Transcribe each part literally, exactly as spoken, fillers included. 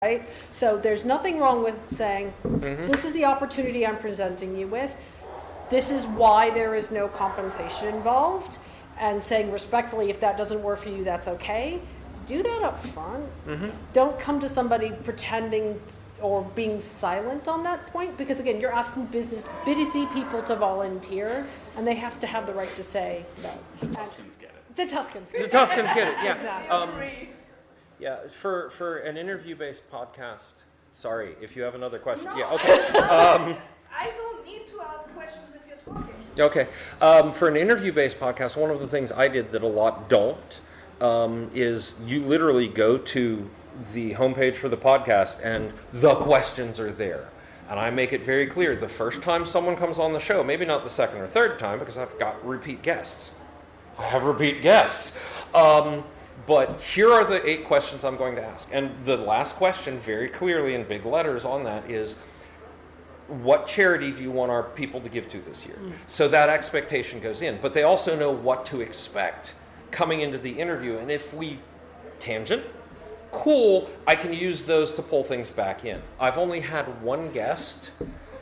right? So there's nothing wrong with saying, Mm-hmm. this is the opportunity I'm presenting you with. This is why there is no compensation involved. And saying respectfully, if that doesn't work for you, that's okay. Do that up front. Mm-hmm. Don't come to somebody pretending or being silent on that point, because again, you're asking business, busy people to volunteer, and they have to have the right to say no. The Tuscans get it. The Tuscans get The it. Tuscans get it, yeah. Exactly. Um, yeah, for, for an interview-based podcast, sorry, if you have another question. No, yeah, okay. Um, I don't need to ask questions if you're talking. Okay. Um, for an interview-based podcast, one of the things I did that a lot don't um, is you literally go to the homepage for the podcast and the questions are there. And I make it very clear the first time someone comes on the show, maybe not the second or third time because I've got repeat guests. I have repeat guests. Um, but here are the eight questions I'm going to ask. And the last question, very clearly in big letters on that, is what charity do you want our people to give to this year? Mm. So that expectation goes in. But they also know what to expect coming into the interview. And if we tangent, cool, I can use those to pull things back in. I've only had one guest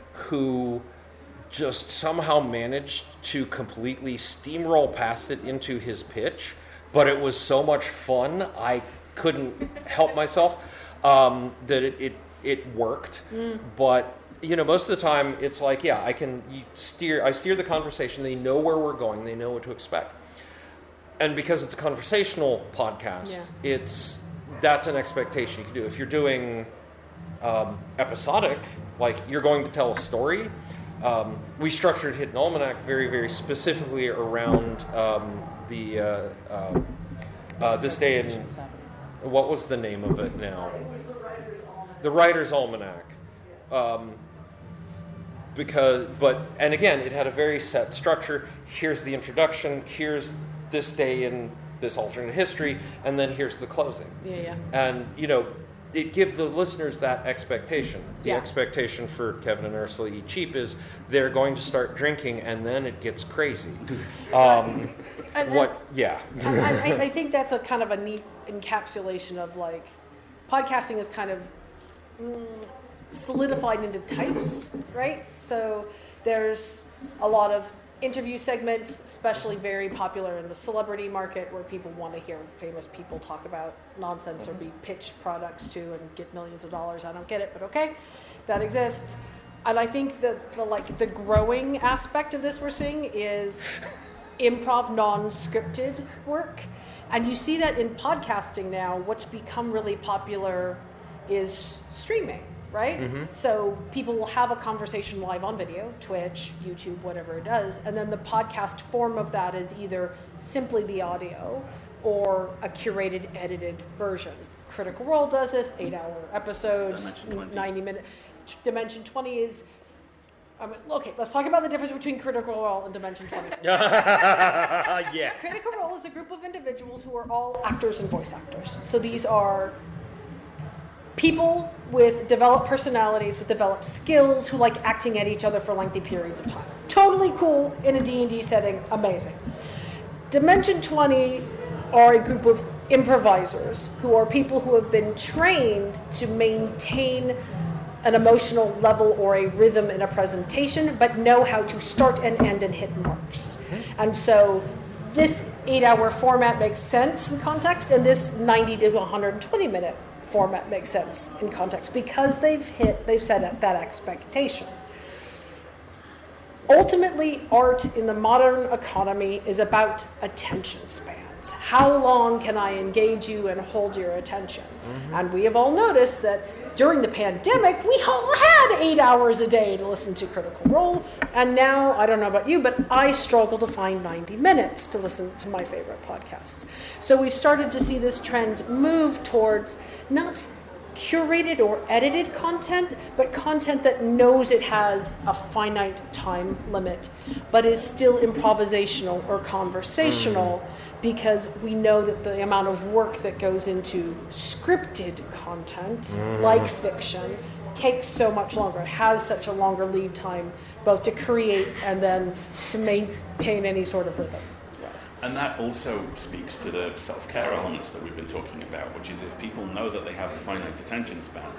who just somehow managed to completely steamroll past it into his pitch, but it was so much fun, I couldn't help myself, um, that it, it, it worked. Mm. But you know, most of the time it's like, yeah, I can you steer, I steer the conversation, they know where we're going, they know what to expect. And because it's a conversational podcast, yeah. it's, that's an expectation you can do. If you're doing um, episodic, like you're going to tell a story, um, we structured Hidden Almanac very, very specifically around um, the uh, uh, uh, this day in, what was the name of it now? The Writer's Almanac. Um, because, but, and again, it had a very set structure. Here's the introduction, here's this day in this alternate history, and then here's the closing. Yeah, yeah. And, you know, it gives the listeners that expectation. The yeah. expectation for Kevin and Ursula Eat Cheap is they're going to start drinking, and then it gets crazy. Um, and, what, and, yeah. I, I think that's a kind of a neat encapsulation of, like, podcasting is kind of mm, solidified into types, right? So there's a lot of interview segments, especially very popular in the celebrity market, where people want to hear famous people talk about nonsense or be pitched products to and get millions of dollars. I don't get it, but okay, that exists. And I think that the like the growing aspect of this we're seeing is improv, non-scripted work, and you see that in podcasting now. What's become really popular is streaming. Right? Mm-hmm. So people will have a conversation live on video, Twitch, YouTube, whatever it does, and then the podcast form of that is either simply the audio or a curated, edited version. Critical Role does this, eight-hour episodes, ninety minute. Dimension twenty is, I mean, okay, let's talk about the difference between Critical Role and Dimension twenty. Yeah. Critical Role is a group of individuals who are all actors and voice actors. So these are people with developed personalities, with developed skills, who like acting at each other for lengthy periods of time. Totally cool in a D and D setting, amazing. Dimension twenty are a group of improvisers who are people who have been trained to maintain an emotional level or a rhythm in a presentation, but know how to start and end and hit marks. And so this eight-hour format makes sense in context, and this ninety to one hundred twenty minute format makes sense in context because they've hit, they've set that expectation. Ultimately, art in the modern economy is about attention spans. How long can I engage you and hold your attention? Mm-hmm. And we have all noticed that during the pandemic, we all had eight hours a day to listen to Critical Role. And now, I don't know about you, but I struggle to find ninety minutes to listen to my favorite podcasts. So we've started to see this trend move towards not curated or edited content, but content that knows it has a finite time limit, but is still improvisational or conversational, mm. because we know that the amount of work that goes into scripted content, mm. like fiction, takes so much longer. It has such a longer lead time, both to create and then to maintain any sort of rhythm. And that also speaks to the self-care elements that we've been talking about, which is if people know that they have a finite attention span,